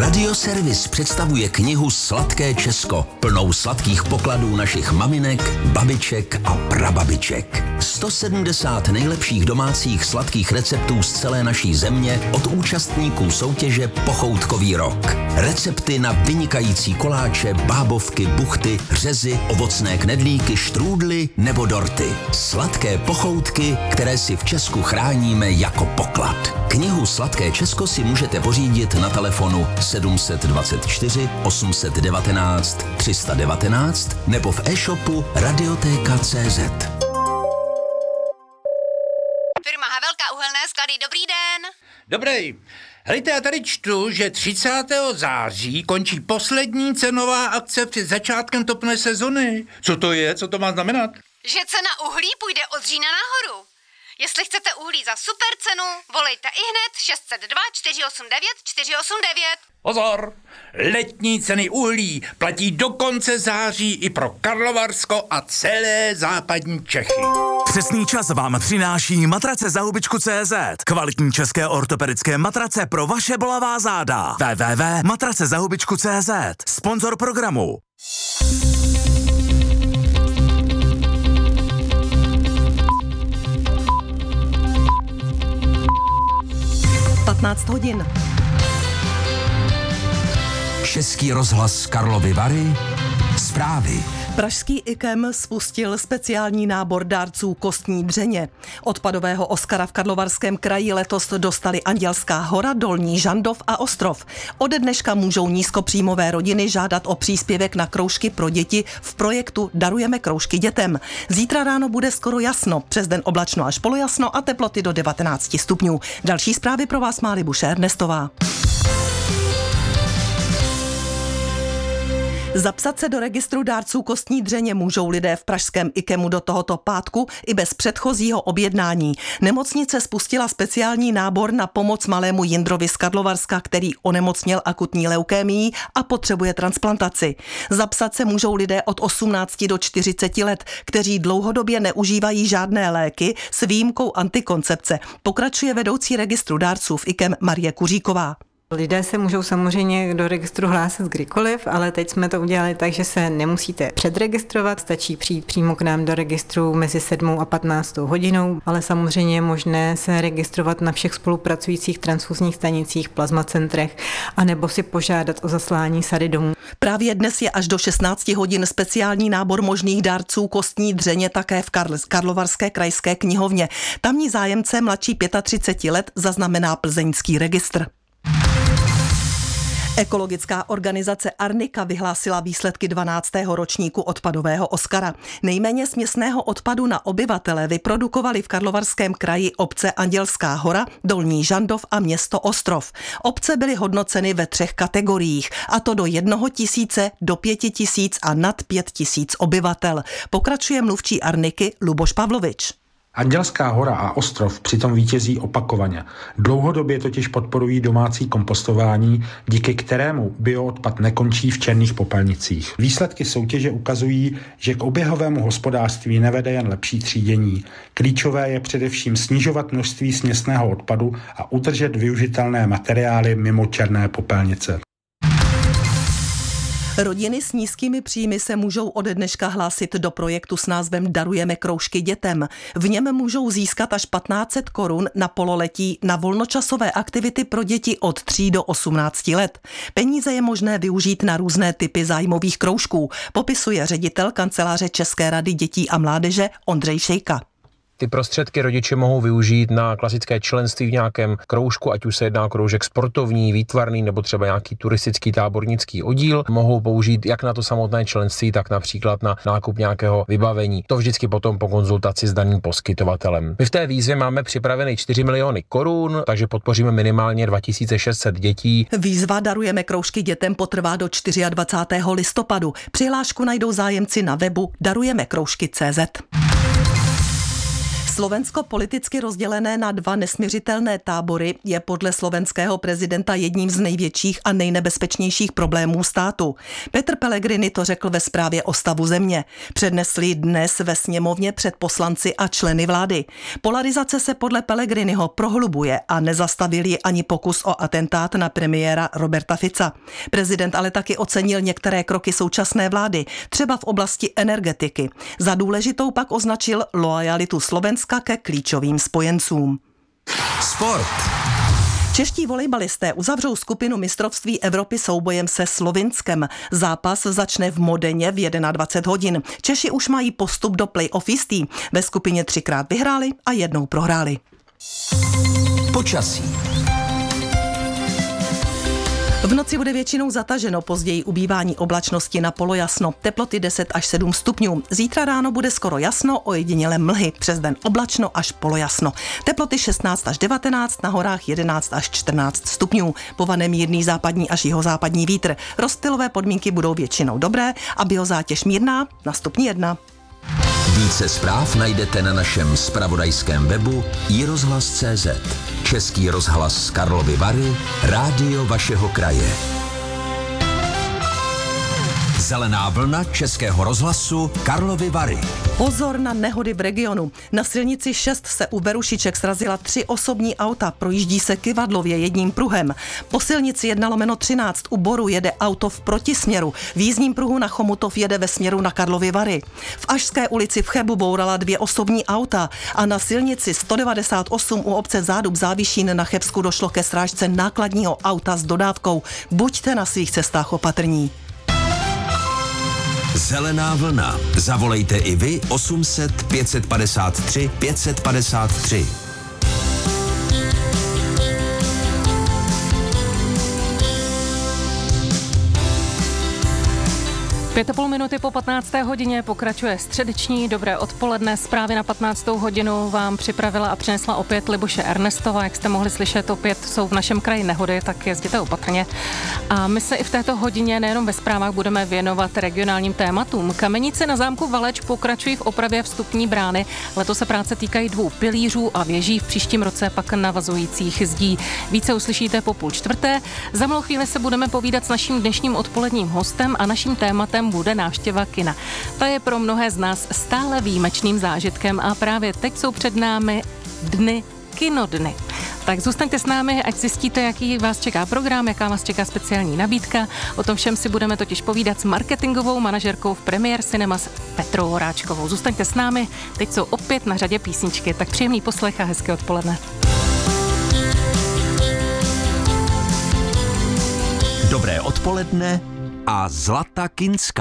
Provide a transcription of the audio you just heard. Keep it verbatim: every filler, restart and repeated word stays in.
Radioservis představuje knihu Sladké Česko, plnou sladkých pokladů našich maminek, babiček a prababiček. sto sedmdesát nejlepších domácích sladkých receptů z celé naší země od účastníků soutěže Pochoutkový rok. Recepty na vynikající koláče, bábovky, buchty, řezy, ovocné knedlíky, štrůdly nebo dorty. Sladké pochoutky, které si v Česku chráníme jako poklad. Knihu Sladké Česko si můžete pořídit na telefonu sedm dvacet čtyři osm set devatenáct tři sta devatenáct nebo v e-shopu radioteka tečka cé zet. Firma Havelka uhelné sklady, dobrý den. Dobrý. Hejte, já tady čtu, že třicátého září končí poslední cenová akce před začátkem topné sezony. Co to je? Co to má znamenat? Že cena uhlí půjde od října nahoru. Jestli chcete uhlí za super cenu, volejte ihned šest set dva čtyři osm devět čtyři osm devět. Pozor! Letní ceny uhlí platí do konce září i pro Karlovarsko a celé západní Čechy. Přesný čas vám přináší matrace za hubičku tečka cé zet. Kvalitní české ortopedické matrace pro vaše bolavá záda. w w w tečka matrace za hubičku tečka cé zet. Sponzor programu. patnáct hodin. Český rozhlas Karlovy Vary. Zprávy. Pražský I K E M spustil speciální nábor dárců kostní dřeně. Odpadového Oscara v Karlovarském kraji letos dostali Andělská Hora, Dolní Žandov a Ostrov. Ode dneška můžou nízkopříjmové rodiny žádat o příspěvek na kroužky pro děti v projektu Darujeme kroužky dětem. Zítra ráno bude skoro jasno, přes den oblačno až polojasno a teploty do devatenáct stupňů. Další zprávy pro vás má Libuše Ernestová. Zapsat se do registru dárců kostní dřeně můžou lidé v pražském I K E M u do tohoto pátku i bez předchozího objednání. Nemocnice spustila speciální nábor na pomoc malému Jindrovi z Karlovarska, který onemocněl akutní leukémií a potřebuje transplantaci. Zapsat se můžou lidé od osmnácti do čtyřiceti let, kteří dlouhodobě neužívají žádné léky s výjimkou antikoncepce. Pokračuje vedoucí registru dárců v I K E M Marie Kuříková. Lidé se můžou samozřejmě do registru hlásit kdykoliv, ale teď jsme to udělali tak, že se nemusíte předregistrovat, stačí přijít přímo k nám do registru mezi sedmou a patnáctou hodinou, ale samozřejmě je možné se registrovat na všech spolupracujících transfuzních stanicích, plazmacentrech, anebo si požádat o zaslání sady domů. Právě dnes je až do šestnácti hodin speciální nábor možných dárců kostní dřeně také v Karl- Karlovarské krajské knihovně. Tamní zájemce mladší třiceti pěti let zaznamená plzeňský registr. Ekologická organizace Arnika vyhlásila výsledky dvanáctého ročníku odpadového Oscara. Nejméně směsného odpadu na obyvatele vyprodukovali v Karlovarském kraji obce Andělská Hora, Dolní Žandov a město Ostrov. Obce byly hodnoceny ve třech kategoriích, a to do jednoho tisíce, do pěti tisíc a nad pět tisíc obyvatel. Pokračuje mluvčí Arniky Luboš Pavlovič. Andělská Hora a Ostrov přitom vítězí opakovaně. Dlouhodobě totiž podporují domácí kompostování, díky kterému bioodpad nekončí v černých popelnicích. Výsledky soutěže ukazují, že k oběhovému hospodářství nevede jen lepší třídění. Klíčové je především snižovat množství směsného odpadu a udržet využitelné materiály mimo černé popelnice. Rodiny s nízkými příjmy se můžou ode dneška hlásit do projektu s názvem Darujeme kroužky dětem. V něm můžou získat až patnáct set korun na pololetí na volnočasové aktivity pro děti od tří do osmnácti let. Peníze je možné využít na různé typy zájmových kroužků, popisuje ředitel kanceláře České rady dětí a mládeže Ondřej Šejka. Ty prostředky rodiče mohou využít na klasické členství v nějakém kroužku, ať už se jedná o kroužek sportovní, výtvarný nebo třeba nějaký turistický tábornický oddíl. Mohou použít jak na to samotné členství, tak například na nákup nějakého vybavení. To vždycky potom po konzultaci s daným poskytovatelem. My v té výzvě máme připraveny čtyři miliony korun, takže podpoříme minimálně dva tisíce šest set dětí. Výzva Darujeme kroužky dětem potrvá do dvacátého čtvrtého listopadu. Přihlášku najdou zájemci na webu darujeme kroužky tečka cé zet. Slovensko politicky rozdělené na dva nesmiřitelné tábory je podle slovenského prezidenta jedním z největších a nejnebezpečnějších problémů státu. Petr Pellegrini to řekl ve zprávě o stavu země. Přednesli dnes ve sněmovně před poslanci a členy vlády. Polarizace se podle Pellegriniho prohlubuje a nezastavil ji ani pokus o atentát na premiéra Roberta Fica. Prezident ale taky ocenil některé kroky současné vlády, třeba v oblasti energetiky. Za důležitou pak označil loajalitu Slovenska ke klíčovým spojencům. Sport. Čeští volejbalisté uzavřou skupinu mistrovství Evropy soubojem se Slovinskem. Zápas začne v Modeně v dvacet jedna hodin. Češi už mají postup do play-off jistý. Ve skupině třikrát vyhráli a jednou prohráli. Počasí. V noci bude většinou zataženo, později ubývání oblačnosti na polojasno, teploty deset až sedm stupňů. Zítra ráno bude skoro jasno, ojediněle mlhy, přes den oblačno až polojasno. Teploty šestnáct až devatenáct, na horách jedenáct až čtrnáct stupňů. Povane mírný západní až jihozápadní vítr. Rozptylové podmínky budou většinou dobré a biozátěž mírná na stupni jedna. Více zpráv najdete na našem zpravodajském webu i rozhlas tečka cé zet. Český rozhlas Karlovy Vary, rádio vašeho kraje. Zelená vlna Českého rozhlasu Karlovy Vary. Pozor na nehody v regionu. Na silnici šest se u Berušiček srazila tři osobní auta, projíždí se kyvadlově jedním pruhem. Po silnici jedna lomeno třináct u Boru jede auto v protisměru. V jízdním pruhu na Chomutov jede ve směru na Karlovy Vary. V Ašské ulici v Chebu bourala dvě osobní auta a na silnici sto devadesát osm u obce Zádub Závišín na Chebsku došlo ke srážce nákladního auta s dodávkou. Buďte na svých cestách opatrní. Zelená vlna. Zavolejte i vy osm set pět padesát tři pět padesát tři. Pět a půl minuty po patnácté hodině pokračuje středeční dobré odpoledne. Zprávy na patnáctou hodinu vám připravila a přinesla opět Libuše Ernestová. Jak jste mohli slyšet, opět jsou v našem kraji nehody, tak jezděte opatrně. A my se i v této hodině nejenom ve zprávách budeme věnovat regionálním tématům. Kamenice na zámku Valeč pokračují v opravě vstupní brány. Letos se práce týkají dvou pilířů a věží, v příštím roce pak navazujících zdí. Více uslyšíte po půl čtvrté. Za malou chvíli se budeme povídat s naším dnešním odpoledním hostem a naším tématem bude návštěva kina. Ta je pro mnohé z nás stále výjimečným zážitkem a právě teď jsou před námi dny kinodny. Tak zůstaňte s námi, ať zjistíte, jaký vás čeká program, jaká vás čeká speciální nabídka. O tom všem si budeme totiž povídat s marketingovou manažerkou v Premier Cinemas Petrou Horáčkovou. Zůstaňte s námi, teď jsou opět na řadě písničky, tak příjemný poslech a hezké odpoledne. Dobré odpoledne a Zlata Kinská.